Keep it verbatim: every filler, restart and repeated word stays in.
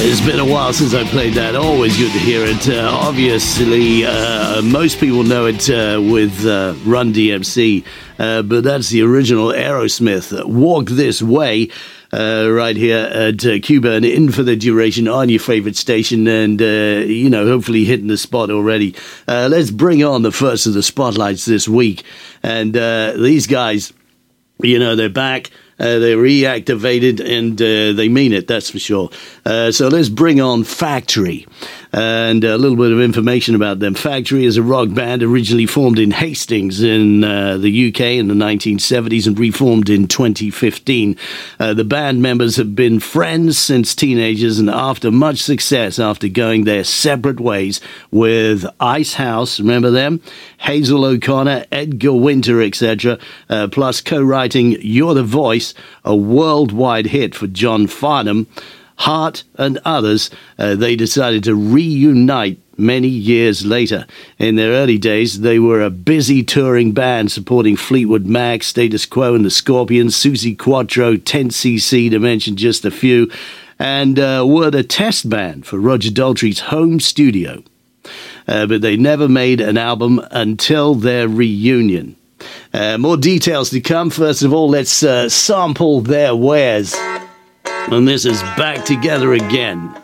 It's been a while since I played that. Always good to hear it. Uh, obviously, uh, most people know it uh, with uh, Run D M C, uh, but that's the original Aerosmith. Walk This Way, uh, right here at uh, Cuba and In for the Duration on your favorite station, and, uh, you know, hopefully hitting the spot already. Uh, let's bring on the first of the spotlights this week. And uh, these guys, you know, they're back. Uh, they're reactivated, and uh, they mean it, that's for sure. Uh, so let's bring on Factory, and a little bit of information about them. Factory is a rock band originally formed in Hastings in uh, the U K in the nineteen seventies and reformed in twenty fifteen. Uh, the band members have been friends since teenagers, and after much success, after going their separate ways with Ice House, remember them? Hazel O'Connor, Edgar Winter, et cetera, uh, plus co-writing You're the Voice, a worldwide hit for John Farnham, Hart and others, uh, they decided to reunite many years later. In their early days, they were a busy touring band supporting Fleetwood Mac, Status Quo and the Scorpions, Suzi Quatro, ten C C, to mention just a few, and uh, were the test band for Roger Daltrey's home studio. Uh, but they never made an album until their reunion. Uh, more details to come. First of all, let's uh, sample their wares. And this is Back Together Again.